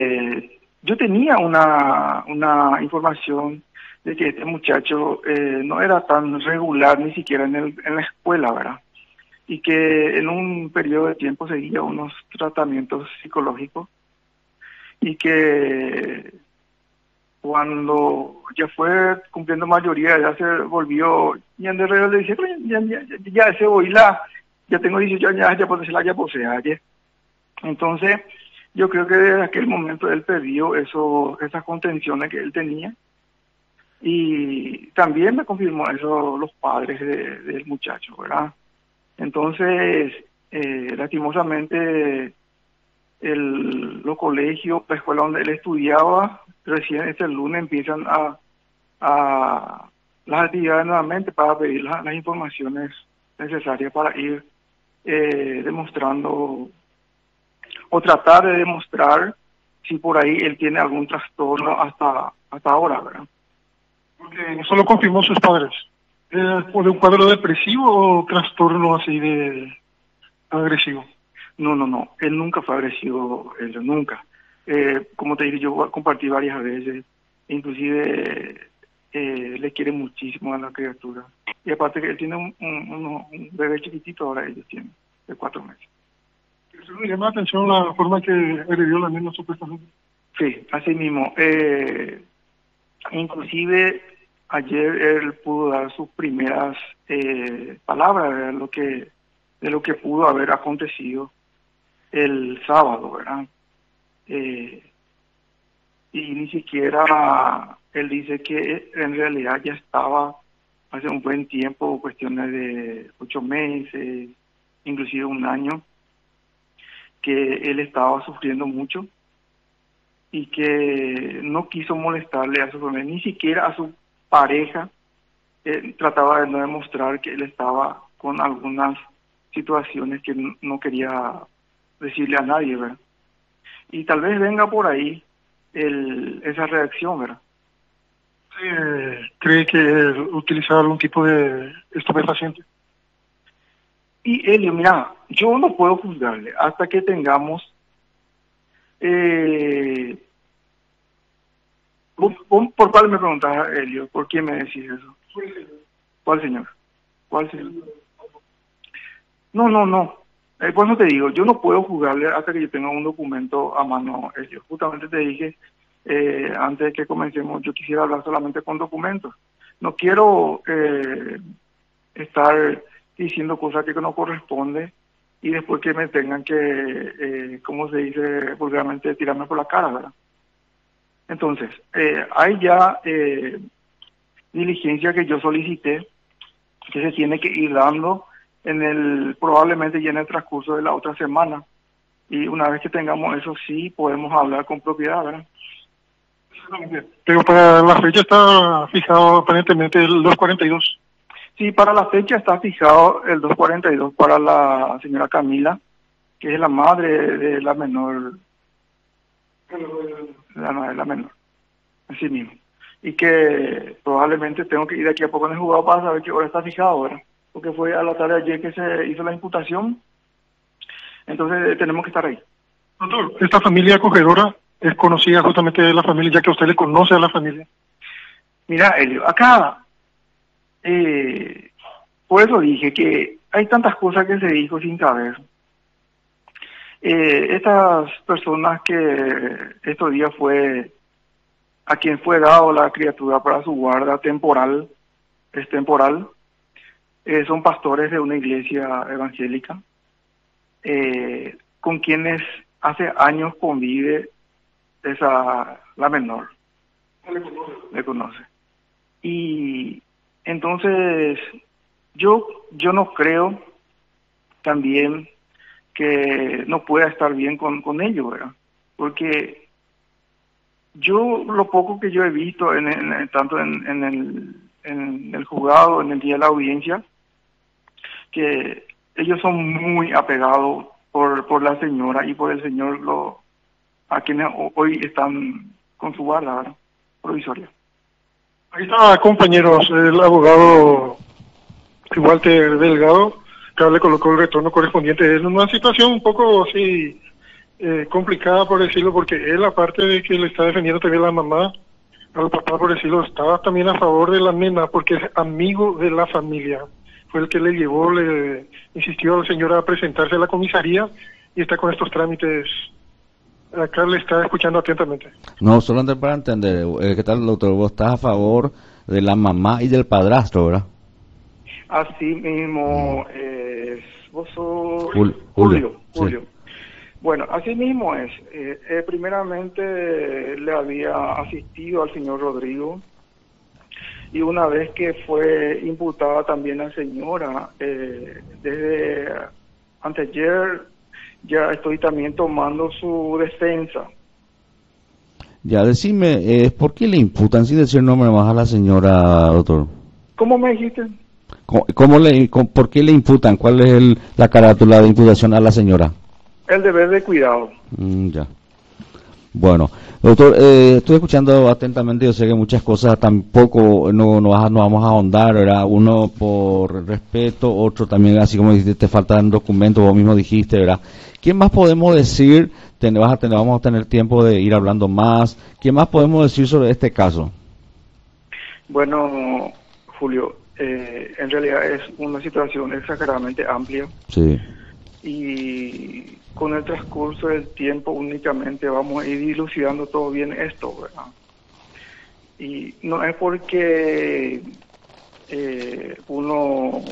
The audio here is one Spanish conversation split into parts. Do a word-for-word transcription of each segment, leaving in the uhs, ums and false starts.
Eh, yo tenía una, una información de que este muchacho eh, no era tan regular ni siquiera en, el, en la escuela, ¿verdad? Y que en un periodo de tiempo seguía unos tratamientos psicológicos y que cuando ya fue cumpliendo mayoría, ya se volvió, y en realidad le dije, ya, ya, ya, ya ese voy la, ya tengo dieciocho años, ya posee la, ya posee ayer. Entonces, yo creo que desde aquel momento él perdió eso, esas contenciones que él tenía, y también me confirmó eso los padres de, del muchacho, ¿verdad? Entonces, eh, lastimosamente, el, los colegios, la escuela donde él estudiaba, recién este lunes empiezan a, a las actividades nuevamente para pedir la, las informaciones necesarias para ir eh, demostrando o tratar de demostrar si por ahí él tiene algún trastorno hasta hasta ahora, ¿verdad? Porque eso lo confirmó sus padres. ¿Es por un cuadro depresivo o trastorno así de agresivo? No, no, no. Él nunca fue agresivo, él nunca. Eh, como te dije, yo compartí varias veces, inclusive eh, le quiere muchísimo a la criatura. Y aparte que él tiene un, un, un, un bebé chiquitito, ahora ellos tienen, de cuatro meses. ¿Eso me llama la atención la forma que agredió la nena supuestamente? Sí, así mismo. Eh, inclusive ayer él pudo dar sus primeras eh, palabras de lo que de lo que pudo haber acontecido el sábado, ¿verdad? Eh, y ni siquiera él dice que en realidad ya estaba hace un buen tiempo, cuestiones de ocho meses, inclusive un año, que él estaba sufriendo mucho y que no quiso molestarle a su familia, ni siquiera a su pareja. Eh, trataba de no demostrar que él estaba con algunas situaciones que no, no quería decirle a nadie, ¿verdad? Y tal vez venga por ahí el, esa reacción, ¿verdad? Eh, ¿Cree que utilizaba algún tipo de estupefaciente? Y Elio, mira, yo no puedo juzgarle hasta que tengamos... Eh, ¿Por cuál me preguntas, Elio? ¿Por qué me decís eso? ¿Cuál señor? ¿Cuál señor? No, no, no. Eh, por eso te digo, yo no puedo juzgarle hasta que yo tenga un documento a mano, Elio. Justamente te dije, eh, antes de que comencemos, yo quisiera hablar solamente con documentos. No quiero eh, estar diciendo cosas que no corresponden y después que me tengan que, eh, ¿cómo se dice vulgarmente?, tirarme por la cara, ¿verdad? Entonces, eh, hay ya eh, diligencia que yo solicité, que se tiene que ir dando en el probablemente ya en el transcurso de la otra semana. Y una vez que tengamos eso, sí podemos hablar con propiedad, ¿verdad? Pero para la fecha está fijado aparentemente el dos cuarenta y dos. Sí, para la fecha está fijado el dos cuarenta y dos para la señora Camila, que es la madre de la menor, la madre de la menor, así mismo. Y que probablemente tengo que ir aquí a poco en el juzgado para saber qué hora está fijado, ¿verdad? Porque fue a la tarde de ayer que se hizo la imputación, entonces tenemos que estar ahí. Doctor, esta familia acogedora es conocida justamente de la familia, ya que usted le conoce a la familia. Mira, Elio, acá, eh, por eso dije que hay tantas cosas que se dijo sin saber. Eh, estas personas que estos días fue a quien fue dado la criatura para su guarda temporal, es temporal, eh, son pastores de una iglesia evangélica, eh, con quienes hace años convive esa la menor, le conoce. le conoce. Y entonces yo yo no creo también que no pueda estar bien con, con ellos, ¿verdad? Porque yo lo poco que yo he visto en, en tanto en, en el en el juzgado, en el día de la audiencia, que ellos son muy apegados por por la señora y por el señor lo a quienes hoy están con su guarda, ¿verdad? Provisoria. Ahí está, compañeros, el abogado Walter Delgado, que le colocó el retorno correspondiente. Es una situación un poco así eh, complicada, por decirlo, porque él, aparte de que le está defendiendo también a la mamá, al papá, por decirlo, estaba también a favor de la nena, porque es amigo de la familia. Fue el que le llevó, le insistió al señor a presentarse a la comisaría y está con estos trámites. Acá le está escuchando atentamente. No, solamente para entender, eh, ¿qué tal, doctor? Vos estás a favor de la mamá y del padrastro, ¿verdad? Así mismo es. Vos sos Jul- Julio, Julio. Julio. sí. Bueno, así mismo es. Eh, eh, primeramente eh, le había asistido al señor Rodrigo y una vez que fue imputada también la señora, eh, desde anteayer ya estoy también tomando su defensa. Ya, decime, eh, ¿por qué le imputan, sin decir nombre más, a la señora, doctor? ¿Cómo me dijiste? ¿Cómo, cómo le, cómo- ¿Por qué le imputan? ¿Cuál es el, la carátula de imputación a la señora? El deber de cuidado. Mm, ya. Bueno, doctor, eh, estoy escuchando atentamente, yo sé que muchas cosas tampoco no, no, vas a- no vamos a ahondar, ¿verdad? Uno por respeto, otro también, así como dijiste, te faltan documentos, vos mismo dijiste, ¿verdad? ¿Quién más podemos decir? Ten- vas a tener, vamos a tener tiempo de ir hablando más. ¿Qué más podemos decir sobre este caso? Bueno, Julio, eh, en realidad es una situación exageradamente amplia Sí. y con el transcurso del tiempo únicamente vamos a ir dilucidando todo bien esto, ¿verdad? Y no es porque eh, uno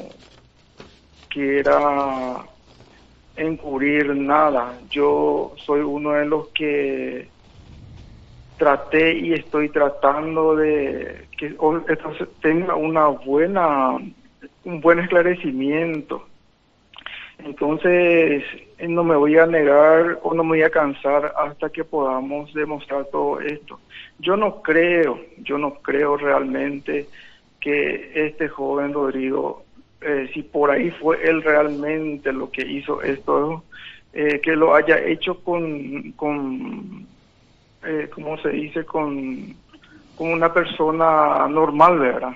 quiera encubrir nada. Yo soy uno de los que traté y estoy tratando de que o- esto se- tenga una buena, un buen esclarecimiento. Entonces, eh, no me voy a negar o no me voy a cansar hasta que podamos demostrar todo esto. Yo no creo, yo no creo realmente que este joven Rodrigo, eh, si por ahí fue él realmente lo que hizo esto, eh, que lo haya hecho con, con eh, ¿cómo se dice? Con, con una persona normal, ¿verdad?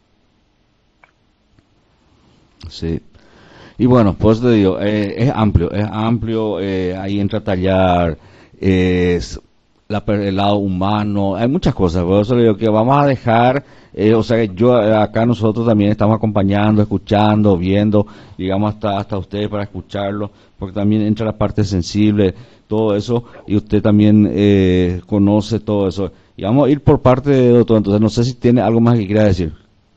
Sí. Y bueno, pues te digo, eh, es amplio, es amplio, eh, ahí entra a tallar es la, per- el lado humano, hay muchas cosas, por eso le digo que vamos a dejar, eh, o sea, yo eh, acá nosotros también estamos acompañando, escuchando, viendo, llegamos hasta, hasta ustedes para escucharlo, porque también entra la parte sensible, todo eso, y usted también eh, conoce todo eso. Y vamos a ir por parte de doctor, entonces no sé si tiene algo más que quiera decir.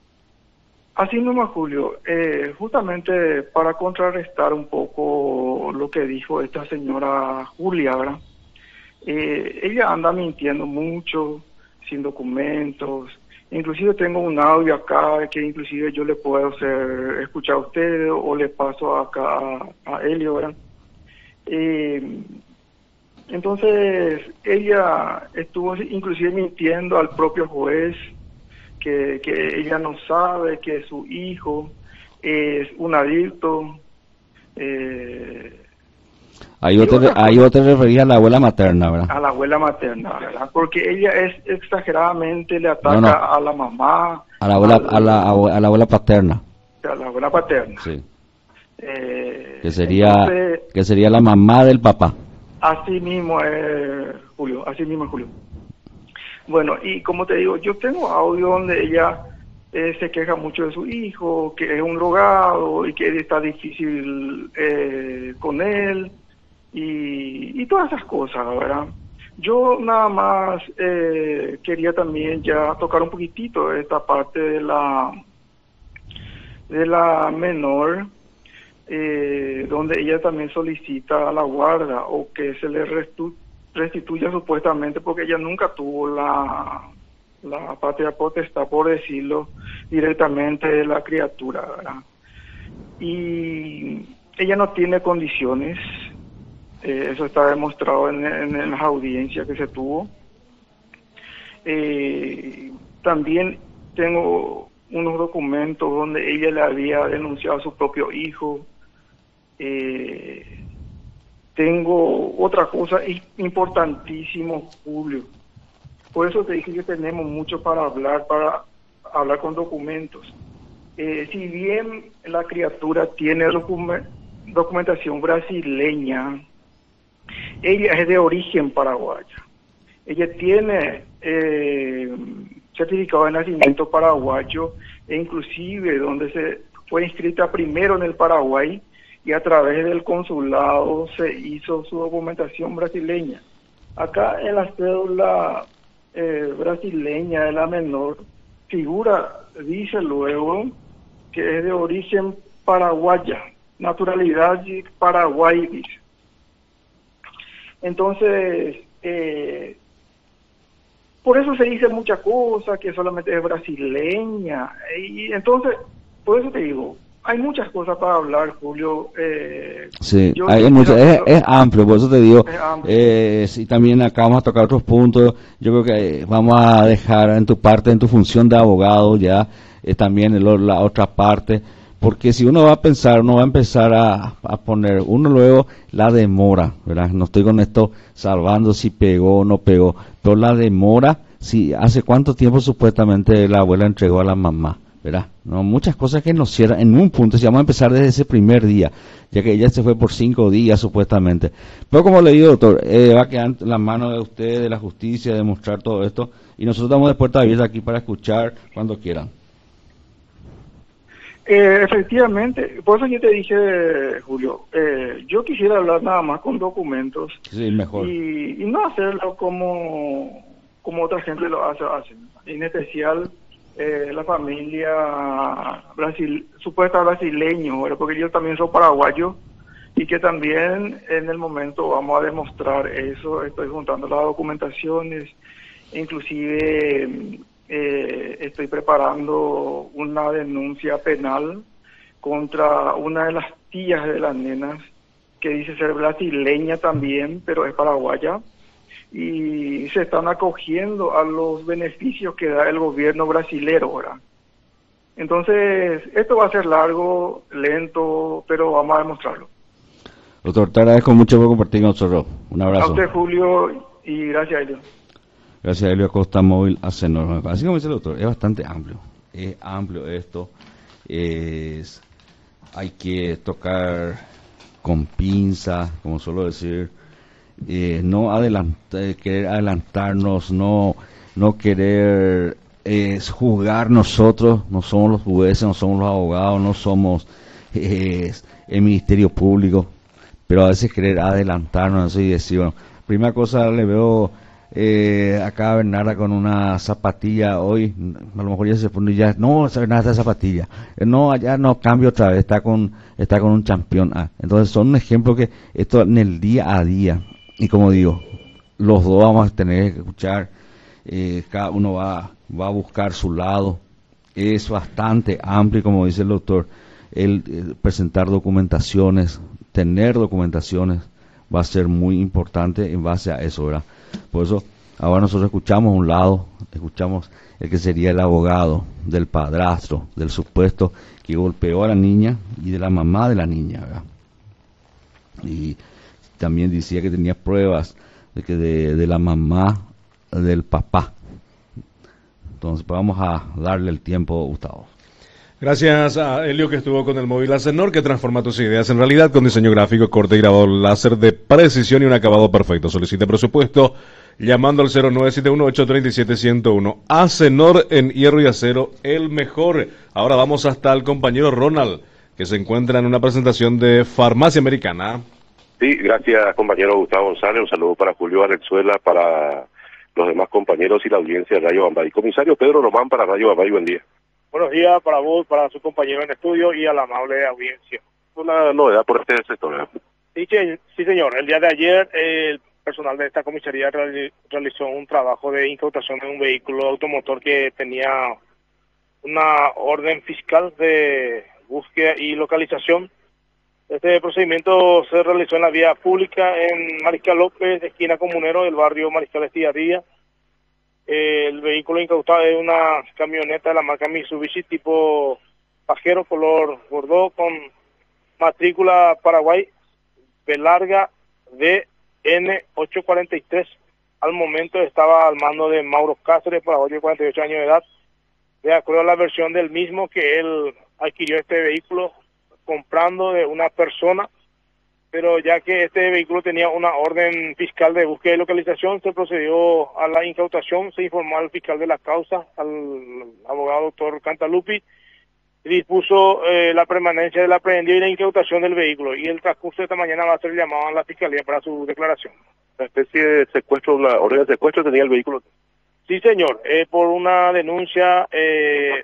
Así nomás, Julio, eh, justamente para contrarrestar un poco lo que dijo esta señora Julia, ¿verdad? Eh, ella anda mintiendo mucho, sin documentos. Inclusive tengo un audio acá que inclusive yo le puedo hacer escuchar a usted o le paso acá a, a Elio, ¿verdad? Eh, entonces ella estuvo inclusive mintiendo al propio juez que, que ella no sabe que su hijo es un adicto. Eh, Ahí y vos te, otras ahí cosas. vos te referías a la abuela materna, ¿verdad? A la abuela materna, ¿verdad? Porque ella es exageradamente le ataca No, no. a la mamá, A la abuela, al- a la, abue- a la abuela paterna, a la abuela paterna. sí. Eh, Que sería, entonces, que sería la mamá del papá. así mismo es, Julio, así mismo es, Julio. Bueno, y como te digo, yo tengo audio donde ella eh, se queja mucho de su hijo, que es un drogado y que está difícil eh, con él y, y todas esas cosas, ¿verdad? Yo nada más eh, quería también ya tocar un poquitito esta parte de la de la menor, eh, donde ella también solicita la guarda o que se le restu- restituya supuestamente porque ella nunca tuvo la, la patria potestad, por decirlo directamente, de la criatura, ¿verdad? Y ella no tiene condiciones, eh, eso está demostrado en, en, en las audiencias que se tuvo. Eh, también tengo unos documentos donde ella le había denunciado a su propio hijo. Eh, tengo otra cosa importantísimo, Julio. Por eso te dije que tenemos mucho para hablar, para hablar con documentos. Eh, si bien la criatura tiene document- documentación brasileña, Ella es de origen paraguaya. Ella tiene eh, certificado de nacimiento paraguayo e inclusive donde se fue inscrita primero en el Paraguay y a través del consulado se hizo su documentación brasileña. Acá en la cédula eh, brasileña de la menor figura, dice luego, que es de origen paraguaya, naturalidad paraguay, dice. Entonces, eh, por eso se dice mucha cosa, que solamente es brasileña, y entonces, por eso te digo, hay muchas cosas para hablar, Julio. Eh, sí, yo hay mucho, es, es amplio, por eso te digo, eh, y también acá vamos a tocar otros puntos. Yo creo que eh, vamos a dejar en tu parte, en tu función de abogado, ya eh, también el, la otra parte, porque si uno va a pensar, uno va a empezar a, a poner, uno luego la demora, ¿verdad? No estoy con esto salvando si pegó o no pegó, pero la demora, si hace cuánto tiempo supuestamente la abuela entregó a la mamá, ¿verdad? No, muchas cosas que nos cierran en un punto, si vamos a empezar desde ese primer día, ya que ella se fue por cinco días supuestamente. Pero como le digo, doctor, eh, va a quedar en la mano de usted, de la justicia, de mostrar todo esto, y nosotros estamos de puerta abierta aquí para escuchar cuando quieran. Eh, efectivamente, por eso yo te dije, Julio, eh, yo quisiera hablar nada más con documentos. Sí, mejor. Y, y no hacerlo como, como otra gente lo hace, hace. En especial eh, la familia brasil, supuesta brasileño, ¿verdad? Porque yo también soy paraguayo y que también en el momento vamos a demostrar eso. Estoy juntando las documentaciones, inclusive eh, estoy preparando una denuncia penal contra una de las tías de las nenas que dice ser brasileña también, pero es paraguaya, y se están acogiendo a los beneficios que da el gobierno brasilero ahora. Entonces, esto va a ser largo, lento, pero vamos a demostrarlo. Doctor, te agradezco mucho por compartir con nosotros. Un abrazo. A usted, Julio, y gracias a ellos. Gracias a Helio Acosta, Móvil Acenor. Así como dice el doctor, es bastante amplio. Es amplio esto. Es, hay que tocar con pinza, como suelo decir. Eh, no adelantar, querer adelantarnos, no, no querer eh, juzgar nosotros. No somos los jueces, no somos los abogados, no somos eh, el Ministerio Público. Pero a veces querer adelantarnos y decir, bueno, primera cosa le veo eh, acá a Bernarda con una zapatilla hoy, a lo mejor ya se pone ya, no, Bernarda está zapatilla, eh, no, allá no, cambio otra vez, está con está con un campeón. Ah, entonces son un ejemplo que esto en el día a día, y como digo, los dos vamos a tener que escuchar, eh, cada uno va, va a buscar su lado, es bastante amplio, como dice el doctor, el, el presentar documentaciones, tener documentaciones va a ser muy importante en base a eso, ¿verdad? Por eso ahora nosotros escuchamos un lado, escuchamos el que sería el abogado del padrastro, del supuesto que golpeó a la niña y de la mamá de la niña, ¿verdad? Y también decía que tenía pruebas de que de, de la mamá del papá. Entonces pues vamos a darle el tiempo, Gustavo. Gracias a Helio, que estuvo con el móvil Acenor, que transforma tus ideas en realidad con diseño gráfico, corte y grabado láser de precisión y un acabado perfecto. Solicite presupuesto llamando al cero nueve siete uno, ocho tres siete, uno cero uno. Acenor en hierro y acero, el mejor. Ahora vamos hasta el compañero Ronald, que se encuentra en una presentación de Farmacia Americana. Sí, gracias, compañero Gustavo González. Un saludo para Julio Valenzuela, para los demás compañeros y la audiencia de Radio Bambay. Comisario Pedro Román para Radio Bambay, buen día. Buenos días para vos, para su compañero en estudio y a la amable audiencia. Una novedad por este sector. Sí, sí, señor. El día de ayer el personal de esta comisaría realizó un trabajo de incautación de un vehículo automotor que tenía una orden fiscal de búsqueda y localización. Este procedimiento se realizó en la vía pública en Mariscal López, esquina Comunero del barrio Mariscal Estigarribia. El vehículo incautado es una camioneta de la marca Mitsubishi tipo pajero color bordeaux con matrícula Paraguay B larga D N ocho cuarenta y tres. Al momento estaba al mando de Mauro Cáceres, paraguayo de cuarenta y ocho años de edad. De acuerdo a la versión del mismo, que él adquirió este vehículo comprando de una persona pero ya que este vehículo tenía una orden fiscal de búsqueda y localización, se procedió a la incautación, se informó al fiscal de la causa, al abogado doctor Cantalupi, y dispuso eh, la permanencia del aprehendido y la incautación del vehículo, y el transcurso de esta mañana va a ser llamado a la fiscalía para su declaración. Una especie de secuestro, una orden de secuestro tenía el vehículo. Sí, señor, eh, por una denuncia... Eh,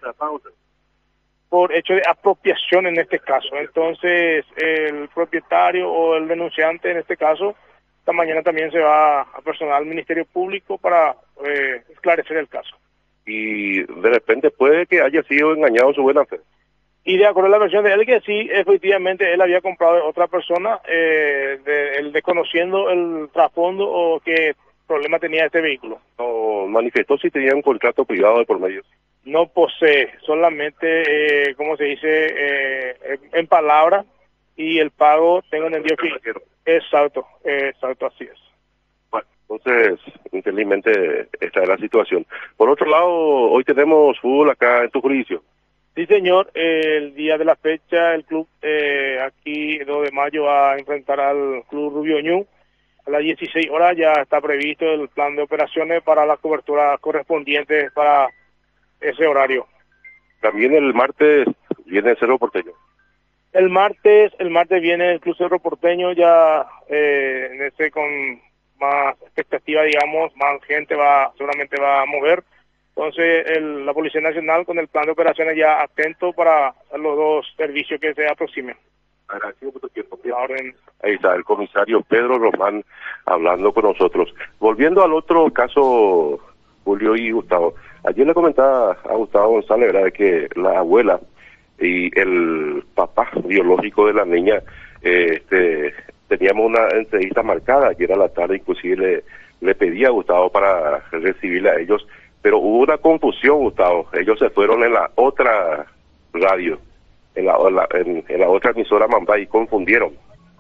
por hecho de apropiación en este caso. Entonces, el propietario o el denunciante en este caso, esta mañana también se va a personar al Ministerio Público para eh, esclarecer el caso. Y de repente puede que haya sido engañado en su buena fe. Y de acuerdo a la versión de él, que sí, efectivamente, él había comprado de otra persona, eh, de, él desconociendo el trasfondo o qué problema tenía este vehículo. No manifestó si tenía un contrato privado de por medio. No posee, solamente, eh, ¿cómo se dice?, eh, en palabra, y el pago, tengo entendido que... Exacto, eh, exacto, así es. Bueno, entonces, infelizmente, esta es la situación. Por otro lado, hoy tenemos fútbol acá en tu jurisdicción. Sí, señor, eh, el día de la fecha, el club eh, aquí, dos de mayo, va a enfrentar al Club Rubio Ñu. A las dieciséis horas ya está previsto el plan de operaciones para la cobertura correspondiente para ese horario. También el martes viene el Cerro Porteño. El martes, el martes viene el Club Cerro Porteño ya eh, en ese con más expectativa, digamos, más gente va, seguramente va a mover. Entonces el, la Policía Nacional con el plan de operaciones ya atento para los dos servicios que se aproximen. Agradecido por tu tiempo. Ahí está el comisario Pedro Román hablando con nosotros. Volviendo al otro caso, Julio y Gustavo. Ayer le comentaba a Gustavo González, ¿verdad?, que la abuela y el papá biológico de la niña, eh, este, teníamos una entrevista marcada ayer a la tarde, inclusive le, le pedí a Gustavo para recibirle a ellos, pero hubo una confusión, Gustavo. Ellos se fueron en la otra radio, en la, en la, en, en la otra emisora Mamba, y confundieron.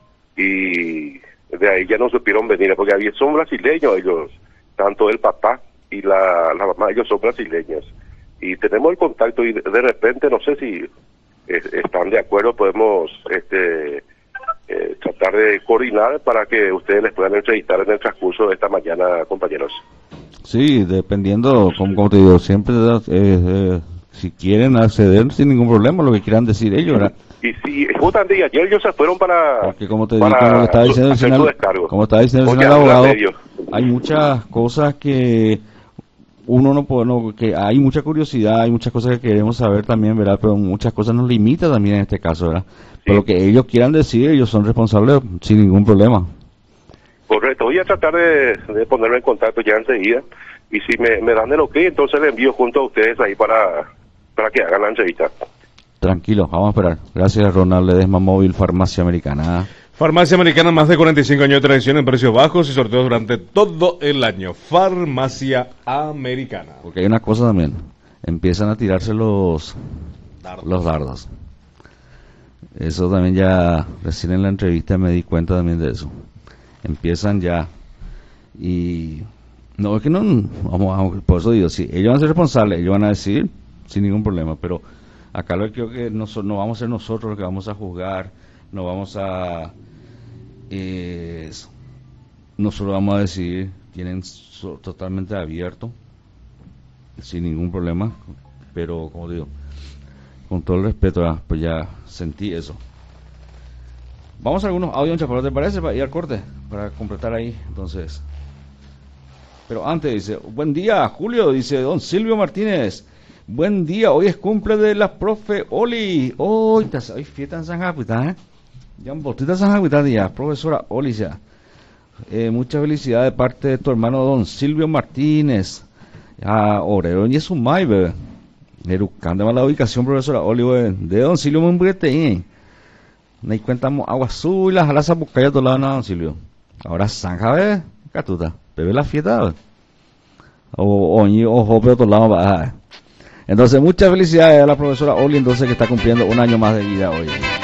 Y de ahí ya no supieron venir, porque había, son brasileños ellos, tanto el papá y la, la mamá, ellos son brasileños. Y tenemos el contacto y de, de repente, no sé si eh, están de acuerdo, podemos este eh, tratar de coordinar para que ustedes les puedan entrevistar en el transcurso de esta mañana, compañeros. Sí, dependiendo, como, como te digo, siempre eh, eh, si quieren acceder sin ningún problema, lo que quieran decir ellos, ¿verdad? Y si justamente ayer ellos se fueron para... Porque como te digo, como estaba diciendo el final, como estaba diciendo el final abogado, hay muchas cosas que uno no puede, no, que hay mucha curiosidad, hay muchas cosas que queremos saber también, ¿verdad? Pero muchas cosas nos limitan también en este caso, ¿verdad? Sí. Pero lo que ellos quieran decir, ellos son responsables sin ningún problema. Correcto, voy a tratar de, de ponerme en contacto ya enseguida, y si me, me dan el ok, entonces le envío junto a ustedes ahí para, para que hagan la entrevista. Tranquilo, vamos a esperar. Gracias, Ronald Ledesma Móvil, Farmacia Americana. Farmacia Americana, más de cuarenta y cinco años de tradición en precios bajos y sorteos durante todo el año. Farmacia Americana. Porque hay una cosa también, empiezan a tirarse los dardos. los dardos. Eso también ya, recién en la entrevista me di cuenta también de eso. Empiezan ya, y no es que no, vamos, vamos, por eso digo, si ellos van a ser responsables, ellos van a decir sin ningún problema, pero acá lo que creo que no, no vamos a ser nosotros los que vamos a juzgar, no vamos a, eh, nosotros vamos a decir, tienen so, totalmente abierto, sin ningún problema, pero como digo, con todo el respeto, pues ya sentí eso. Vamos a algunos audios, Chaparro, ¿te parece? Para ir al corte, para completar ahí, entonces. Pero antes dice, buen día, Julio, dice don Silvio Martínez. Buen día, hoy es cumple de la profe Oli. Hoy oh, hoy fiesta en San Jacuita, ¿eh? Ya un botita en San Jacuita, ya, profesora Oli, ya. Eh, mucha felicidad de parte de tu hermano don Silvio Martínez. Ah, obrero, y es un may, bebé. Educando más la ubicación, profesora Oli, bebé. De don Silvio Mombrete, ¿eh? No hay cuentamos agua azul, las alas a buscar a todos lados, don Silvio. Ahora Sanja, ¿ves? Catuta, bebé la fiesta, ¿ves? O oñi, ojo, pero a todos lados va. Entonces, muchas felicidades a la profesora Oli, entonces, que está cumpliendo un año más de vida hoy.